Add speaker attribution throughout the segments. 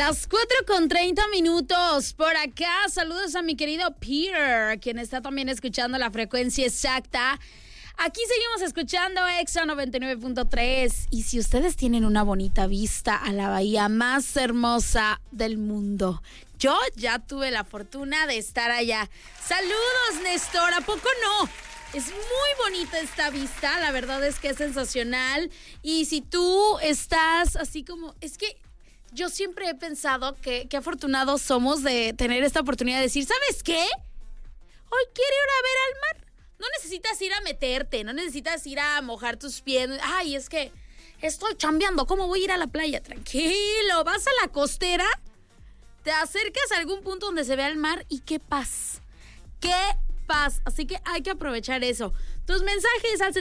Speaker 1: Las 4:30 por acá. Saludos a mi querido Peter, quien está también escuchando la frecuencia exacta. Aquí seguimos escuchando Exa 99.3. Y si ustedes tienen una bonita vista a la bahía más hermosa del mundo, yo ya tuve la fortuna de estar allá. Saludos, Néstor, ¿a poco no? Es muy bonita esta vista, la verdad es que es sensacional. Y si tú estás así como... Es que yo siempre he pensado que afortunados somos de tener esta oportunidad de decir, ¿sabes qué? Hoy quiero ir a ver al mar. No necesitas ir a meterte, no necesitas ir a mojar tus pies. Ay, es que estoy chambeando, ¿cómo voy a ir a la playa? Tranquilo, vas a la costera, te acercas a algún punto donde se vea el mar y qué paz. ¡Qué paz! Así que hay que aprovechar eso. Tus mensajes al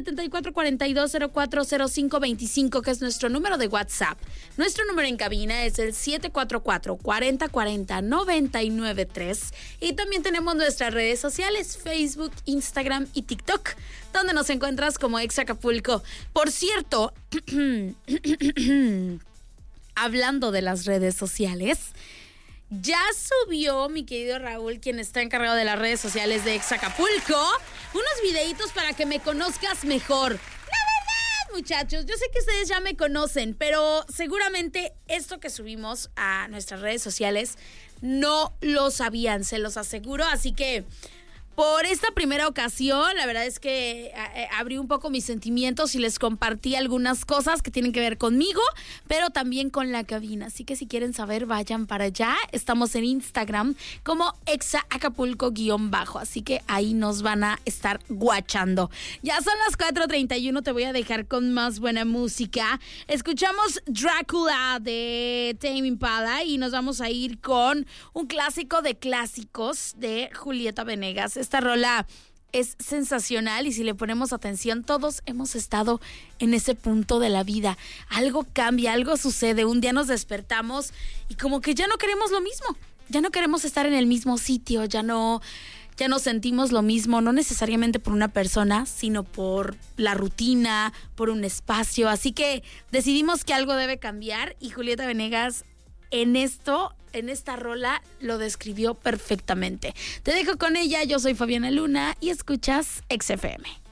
Speaker 1: 7442040525, que es nuestro número de WhatsApp. Nuestro número en cabina es el 744-4040-993. Y también tenemos nuestras redes sociales, Facebook, Instagram y TikTok, donde nos encuentras como Exa Acapulco. Por cierto, hablando de las redes sociales, ya subió mi querido Raúl, quien está encargado de las redes sociales de Exa Acapulco, unos videitos para que me conozcas mejor. La verdad, muchachos, yo sé que ustedes ya me conocen, pero seguramente esto que subimos a nuestras redes sociales no lo sabían, se los aseguro. Así que por esta primera ocasión, la verdad es que abrí un poco mis sentimientos y les compartí algunas cosas que tienen que ver conmigo, pero también con la cabina. Así que si quieren saber, vayan para allá. Estamos en Instagram como exaacapulco_. Así que ahí nos van a estar guachando. Ya son las 4:31, te voy a dejar con más buena música. Escuchamos Drácula de Tame Impala y nos vamos a ir con un clásico de clásicos de Julieta Venegas. Esta rola es sensacional y si le ponemos atención, todos hemos estado en ese punto de la vida. Algo cambia, algo sucede. Un día nos despertamos y como que ya no queremos lo mismo. Ya no queremos estar en el mismo sitio, ya no sentimos lo mismo, no necesariamente por una persona, sino por la rutina, por un espacio. Así que decidimos que algo debe cambiar y Julieta Venegas en esta rola lo describió perfectamente. Te dejo con ella, yo soy Fabiana Luna y escuchas XFM.